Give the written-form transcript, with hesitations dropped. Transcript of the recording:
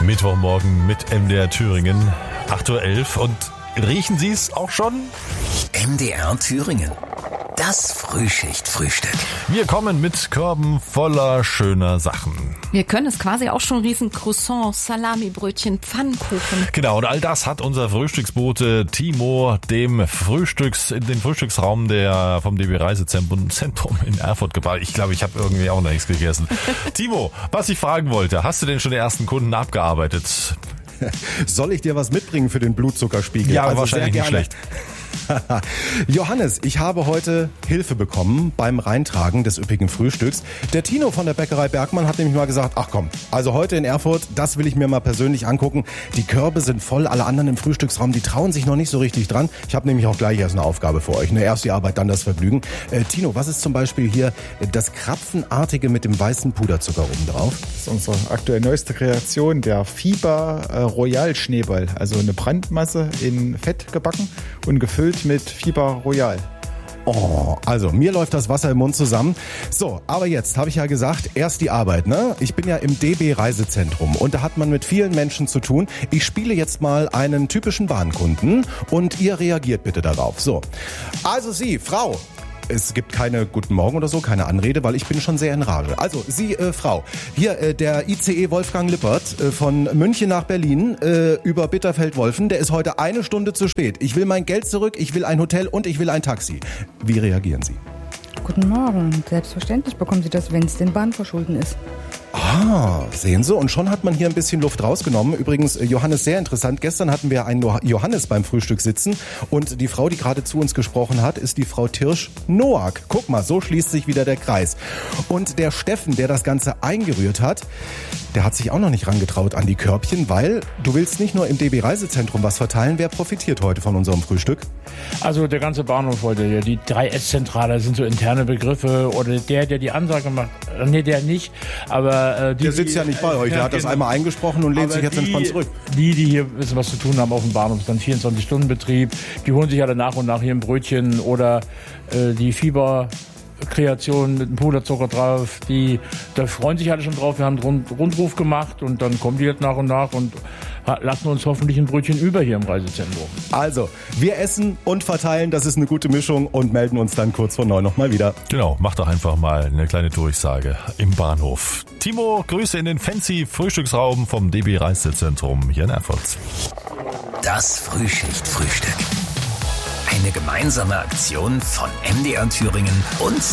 Mittwochmorgen mit MDR Thüringen, 8:11 Uhr. Und riechen Sie es auch schon? MDR Thüringen. Das Frühschicht-Frühstück. Wir kommen mit Körben voller schöner Sachen. Wir können es quasi auch schon riechen. Croissants, Salamibrötchen, Pfannkuchen. Genau, und all das hat unser Frühstücksbote Timo in den Frühstücksraum vom DB Reisezentrum in Erfurt gebracht. Ich glaube, ich habe irgendwie auch noch nichts gegessen. Timo, was ich fragen wollte, hast du denn schon den ersten Kunden abgearbeitet? Soll ich dir was mitbringen für den Blutzuckerspiegel? Ja, also wahrscheinlich nicht schlecht. Johannes, ich habe heute Hilfe bekommen beim Reintragen des üppigen Frühstücks. Der Tino von der Bäckerei Bergmann hat nämlich mal gesagt, ach komm, also heute in Erfurt, das will ich mir mal persönlich angucken. Die Körbe sind voll, alle anderen im Frühstücksraum, die trauen sich noch nicht so richtig dran. Ich habe nämlich auch gleich erst eine Aufgabe für euch. Erst die Arbeit, dann das Vergnügen. Tino, was ist zum Beispiel hier das Krapfenartige mit dem weißen Puderzucker oben drauf? Das ist unsere aktuell neueste Kreation, der Fieber Royal Schneeball. Also eine Brandmasse in Fett gebacken und gefüllt mit Fieber Royal. Oh, also mir läuft das Wasser im Mund zusammen. So, aber jetzt habe ich ja gesagt, erst die Arbeit, ne? Ich bin ja im DB Reisezentrum und da hat man mit vielen Menschen zu tun. Ich spiele jetzt mal einen typischen Bahnkunden und ihr reagiert bitte darauf. So, also Sie, Frau. Es gibt keine Guten Morgen oder so, keine Anrede, weil ich bin schon sehr in Rage. Also, Sie, Frau, hier der ICE Wolfgang Lippert von München nach Berlin über Bitterfeld-Wolfen, der ist heute 1 Stunde zu spät. Ich will mein Geld zurück, ich will ein Hotel und ich will ein Taxi. Wie reagieren Sie? Guten Morgen. Selbstverständlich bekommen Sie das, wenn es den Bahnverschulden ist. Ah, sehen Sie, und schon hat man hier ein bisschen Luft rausgenommen. Übrigens, Johannes, sehr interessant. Gestern hatten wir einen Johannes beim Frühstück sitzen und die Frau, die gerade zu uns gesprochen hat, ist die Frau Tirsch-Noack. Guck mal, so schließt sich wieder der Kreis. Und der Steffen, der das Ganze eingerührt hat, der hat sich auch noch nicht rangetraut an die Körbchen, weil du willst nicht nur im DB Reisezentrum was verteilen. Wer profitiert heute von unserem Frühstück? Also der ganze Bahnhof heute hier, die 3S-Zentrale sind so interne Begriffe oder der die Ansage macht, nee, der nicht, aber der sitzt ja nicht bei euch, der hat das einmal eingesprochen und lehnt sich jetzt entspannt zurück. Die hier wissen, was zu tun haben auf dem Bahnhof, ist dann 24-Stunden-Betrieb, die holen sich alle nach und nach hier ein Brötchen oder die Fieberkreation mit dem Puderzucker drauf, da freuen sich alle schon drauf. Wir haben einen Rundruf gemacht und dann kommen die jetzt nach und nach und lassen uns hoffentlich ein Brötchen über hier im Reisezentrum. Also, wir essen und verteilen, das ist eine gute Mischung und melden uns dann kurz vor 9 nochmal wieder. Genau, mach doch einfach mal eine kleine Durchsage im Bahnhof. Timo, Grüße in den fancy Frühstücksraum vom DB Reisezentrum hier in Erfurt. Das Frühschicht-Frühstück. Eine gemeinsame Aktion von MDR Thüringen und